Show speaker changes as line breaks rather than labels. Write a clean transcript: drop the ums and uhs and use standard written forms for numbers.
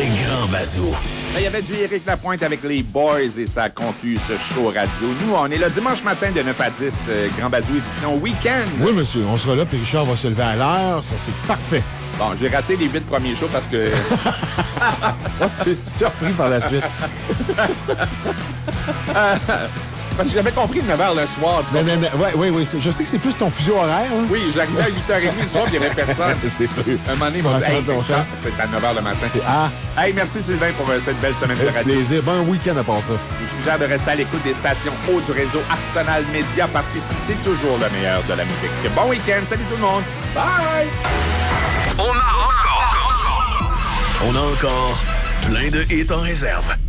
Grand Bazou.
Il y avait du Éric Lapointe avec les Boys et ça conclut ce show radio. Nous, on est là dimanche matin de 9 à 10, Grand Bazou édition week-end.
Oui, monsieur, on sera là, puis Richard va se lever à l'heure. Ça, c'est parfait.
Bon, j'ai raté les 8 premiers shows parce que...
C'est surpris par la suite.
Parce que j'avais compris de 9h le soir.
Oui. Je sais que c'est plus ton fuseau horaire. Hein?
Oui, j'arrivais à 8h30 le soir, il n'y avait personne.
C'est sûr.
Un moment donné, ils m'ont dit, hey, c'est à 9h le matin. Hey, merci Sylvain pour cette belle semaine de radio.
Plaisir. Bon week-end à part ça.
Je vous suggère de rester à l'écoute des stations hautes du réseau Arsenal Média parce qu'ici, c'est toujours le meilleur de la musique. Bon week-end. Salut tout le monde. Bye!
On a encore plein de hits en réserve.